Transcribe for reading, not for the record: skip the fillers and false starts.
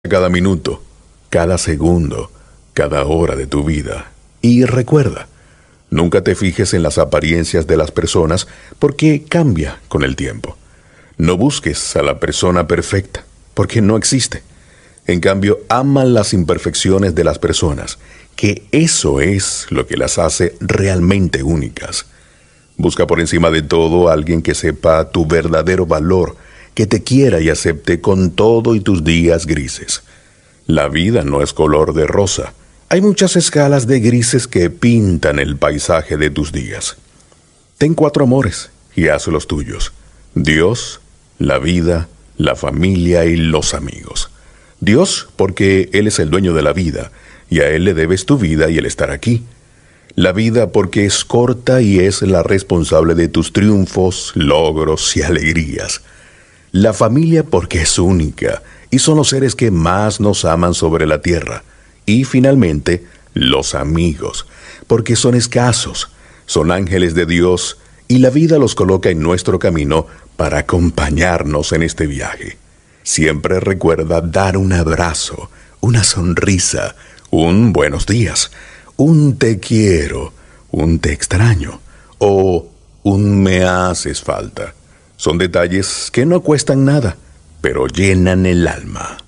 cada minuto, cada segundo, cada hora de tu vida. Y recuerda, nunca te fijes en las apariencias de las personas porque cambia con el tiempo. No busques a la persona perfecta porque no existe. En cambio, ama las imperfecciones de las personas, que eso es lo que las hace realmente únicas. Busca por encima de todo a alguien que sepa tu verdadero valor, que te quiera y acepte con todo y tus días grises. La vida no es color de rosa. Hay muchas escalas de grises que pintan el paisaje de tus días. Ten 4 amores y haz los tuyos: Dios, la vida, la familia y los amigos. Dios, porque Él es el dueño de la vida, y a Él le debes tu vida y el estar aquí. La vida, porque es corta y es la responsable de tus triunfos, logros y alegrías. La familia, porque es única, y son los seres que más nos aman sobre la tierra. Y finalmente, los amigos, porque son escasos, son ángeles de Dios, y la vida los coloca en nuestro camino para acompañarnos en este viaje. Siempre recuerda dar un abrazo, una sonrisa, un buenos días, un te quiero, un te extraño o un me haces falta. Son detalles que no cuestan nada, pero llenan el alma.